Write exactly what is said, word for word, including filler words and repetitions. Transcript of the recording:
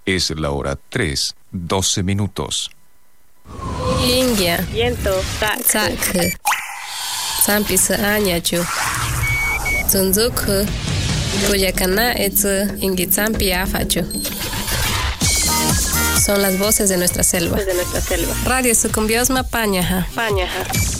Es la hora tres, doce minutos. Ingia. Viento. Sak. Zampi se añachu. Zunzuk. Kuyakana etz ingitsampi afachu. Son las voces de nuestra selva. De nuestra selva. Radio Sucumbiosma Pañaja. Pañaja.